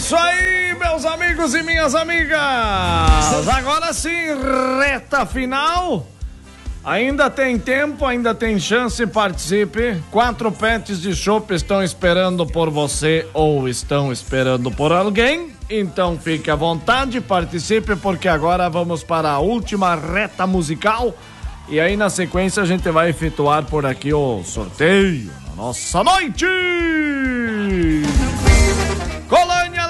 isso aí, meus amigos e minhas amigas. Agora sim, reta final. Ainda tem tempo, ainda tem chance, participe. 4 pets de chopp estão esperando por você ou estão esperando por alguém. Então fique à vontade, participe, porque agora vamos para a última reta musical. E aí na sequência a gente vai efetuar por aqui o sorteio na nossa noite. Colônia